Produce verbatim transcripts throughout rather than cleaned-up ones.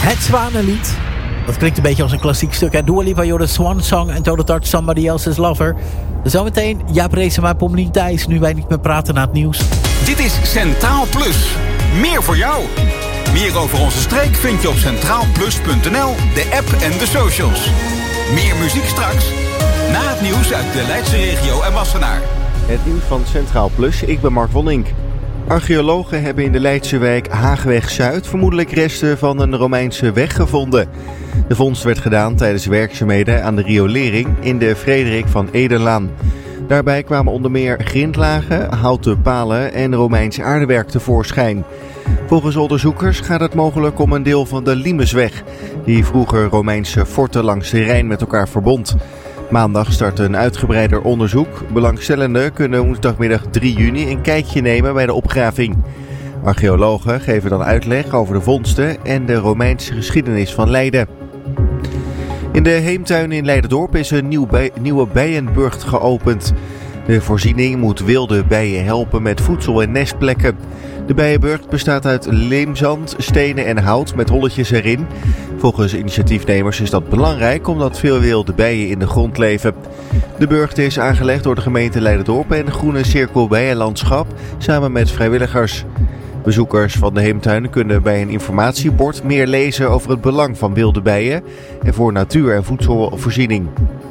Het Zwanenlied. Dat klinkt een beetje als een klassiek stuk. En Dua Lipa, The Swan Song en Total Touch, Somebody Else's Lover. Zometeen Jaap Reesema, Pommelien Thijs. Nu wij niet meer praten na het nieuws. Dit is Centraal Plus. Meer voor jou. Meer over onze streek vind je op centraal plus punt n l, de app en de socials. Meer muziek straks. Na het nieuws uit de Leidse regio en Wassenaar. Het nieuws van Centraal Plus, ik ben Mark Wonnink. Archeologen hebben in de Leidse wijk Haagweg-Zuid vermoedelijk resten van een Romeinse weg gevonden. De vondst werd gedaan tijdens werkzaamheden aan de riolering in de Frederik van Edenlaan. Daarbij kwamen onder meer grindlagen, houten palen en Romeins aardewerk tevoorschijn. Volgens onderzoekers gaat het mogelijk om een deel van de Limesweg, die vroeger Romeinse forten langs de Rijn met elkaar verbond. Maandag start een uitgebreider onderzoek. Belangstellenden kunnen woensdagmiddag drie juni een kijkje nemen bij de opgraving. Archeologen geven dan uitleg over de vondsten en de Romeinse geschiedenis van Leiden. In de Heemtuin in Leiderdorp is een nieuw bij, nieuwe bijenburcht geopend. De voorziening moet wilde bijen helpen met voedsel en nestplekken. De bijenburcht bestaat uit leemzand, stenen en hout met holletjes erin. Volgens initiatiefnemers is dat belangrijk omdat veel wilde bijen in de grond leven. De burcht is aangelegd door de gemeente Leiderdorp en Groene Cirkel Bijenlandschap samen met vrijwilligers. Bezoekers van de Heemtuin kunnen bij een informatiebord meer lezen over het belang van wilde bijen en voor natuur- en voedselvoorziening.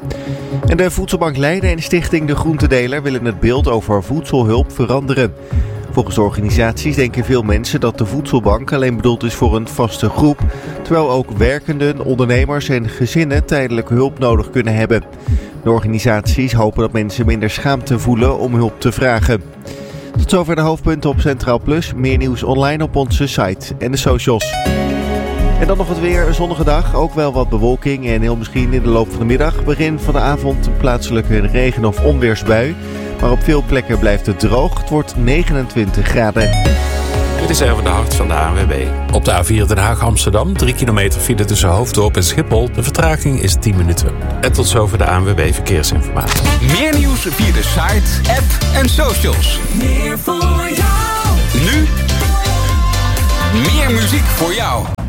En de Voedselbank Leiden en Stichting De Groentedeler willen het beeld over voedselhulp veranderen. Volgens de organisaties denken veel mensen dat de voedselbank alleen bedoeld is voor een vaste groep, terwijl ook werkenden, ondernemers en gezinnen tijdelijke hulp nodig kunnen hebben. De organisaties hopen dat mensen minder schaamte voelen om hulp te vragen. Tot zover de hoofdpunten op Centraal Plus. Meer nieuws online op onze site en de socials. En dan nog het weer, een zonnige dag. Ook wel wat bewolking en heel misschien in de loop van de middag. Begin van de avond een plaatselijke regen- of onweersbui. Maar op veel plekken blijft het droog. Het wordt negenentwintig graden. Dit is Erwin de Hart van de A N W B. Op de A vier Den Haag-Amsterdam, drie kilometer file tussen Hoofddorp en Schiphol. De vertraging is tien minuten. En tot zover de A N W B Verkeersinformatie. Meer nieuws via de site, app en socials. Meer voor jou. Nu meer muziek voor jou.